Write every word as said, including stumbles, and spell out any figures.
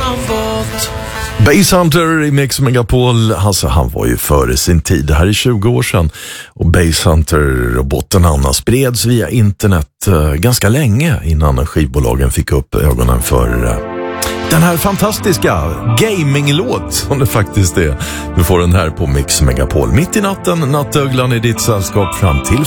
Basshunter i Mix Megapol, alltså han var ju före sin tid. Det här är tjugo år sedan. Och Basshunter-roboten Anna spreds via internet uh, ganska länge innan skivbolagen fick upp ögonen för uh, den här fantastiska gaminglåt som det faktiskt är. Du får den här på Mix Megapol. Mitt i natten, nattöglan i ditt sällskap fram till